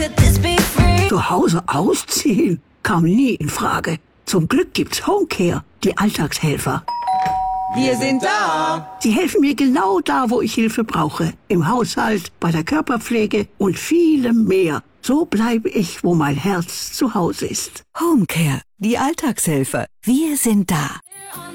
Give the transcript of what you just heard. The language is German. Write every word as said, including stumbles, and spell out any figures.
Zu Hause ausziehen? Kam nie in Frage. Zum Glück gibt's Homecare, die Alltagshelfer. Wir sind da. Sie helfen mir genau da, wo ich Hilfe brauche. Im Haushalt, bei der Körperpflege und vielem mehr. So bleibe ich, wo mein Herz zu Hause ist. Homecare, die Alltagshelfer. Wir sind da.